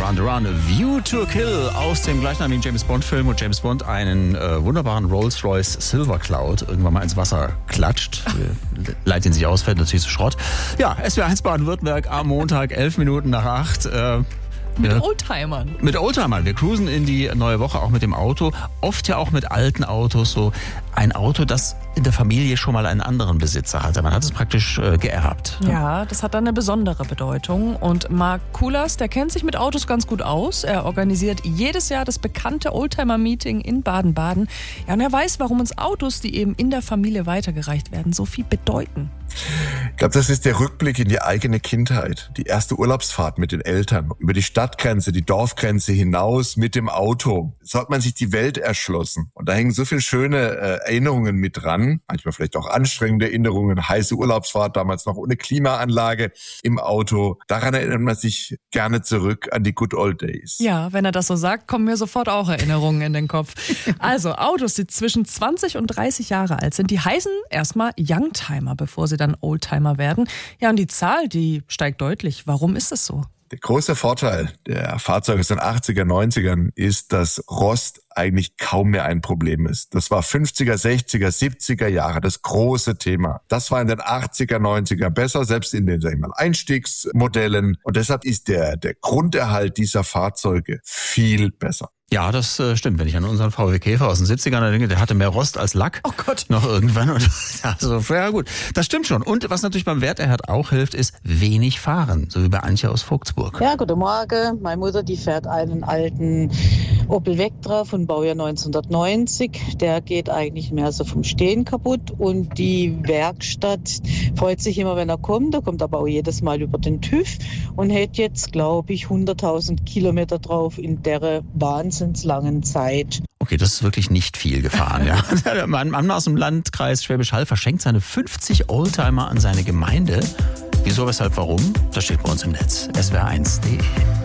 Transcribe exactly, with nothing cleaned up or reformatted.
Duran Duran, View to a Kill aus dem gleichnamigen James Bond Film, wo James Bond einen äh, wunderbaren Rolls-Royce Silver Cloud irgendwann mal ins Wasser klatscht. Leitet ihn sich aus, fällt natürlich zu Schrott. Ja, S W R eins Baden-Württemberg am Montag, elf Minuten nach acht. Äh, Mit ja. Oldtimern. Mit Oldtimern. Wir cruisen in die neue Woche auch mit dem Auto. Oft ja auch mit alten Autos. So ein Auto, das in der Familie schon mal einen anderen Besitzer hatte. Man hat es praktisch äh, geerbt. Ja, das hat dann eine besondere Bedeutung. Und Marc Kulas, der kennt sich mit Autos ganz gut aus. Er organisiert jedes Jahr das bekannte Oldtimer-Meeting in Baden-Baden. Ja, und er weiß, warum uns Autos, die eben in der Familie weitergereicht werden, so viel bedeuten. Ich glaube, das ist der Rückblick in die eigene Kindheit. Die erste Urlaubsfahrt mit den Eltern. Über die Stadtgrenze, die Dorfgrenze hinaus mit dem Auto. So hat man sich die Welt erschlossen. Und da hängen so viele schöne äh, Erinnerungen mit dran. Manchmal vielleicht auch anstrengende Erinnerungen. Heiße Urlaubsfahrt, damals noch ohne Klimaanlage im Auto. Daran erinnert man sich gerne zurück an die good old days. Ja, wenn er das so sagt, kommen mir sofort auch Erinnerungen in den Kopf. Also Autos, die zwischen zwanzig und dreißig Jahre alt sind, die heißen erstmal Youngtimer, bevor sie dann Oldtimer werden. Ja, und die Zahl, die steigt deutlich. Warum ist das so? Der große Vorteil der Fahrzeuge aus den achtziger, neunzigern ist, dass Rost eigentlich kaum mehr ein Problem ist. Das war fünfziger, sechziger, siebziger Jahre das große Thema. Das war in den achtziger, neunziger besser, selbst in den, sag ich mal, Einstiegsmodellen. Und deshalb ist der, der Grunderhalt dieser Fahrzeuge viel besser. Ja, das äh, stimmt. Wenn ich an unseren V W Käfer aus den siebzigern denke, der hatte mehr Rost als Lack. Oh Gott. Noch irgendwann. Und, also, ja gut, das stimmt schon. Und was natürlich beim Werterhalt auch hilft, ist wenig fahren. So wie bei Antje aus Vogtsburg. Ja, guten Morgen. Meine Mutter, die fährt einen alten Opel Vectra von Baujahr neunzehnhundertneunzig. Der geht eigentlich mehr so vom Stehen kaputt. Und die Werkstatt freut sich immer, wenn er kommt. Er kommt aber auch jedes Mal über den TÜV und hat jetzt, glaube ich, hunderttausend Kilometer drauf in der Wahnsinn langen Zeit. Okay, das ist wirklich nicht viel gefahren. Ja. Ein Mann aus dem Landkreis Schwäbisch Hall verschenkt seine fünfzig Oldtimer an seine Gemeinde. Wieso, weshalb, warum? Das steht bei uns im Netz. S W R eins punkt de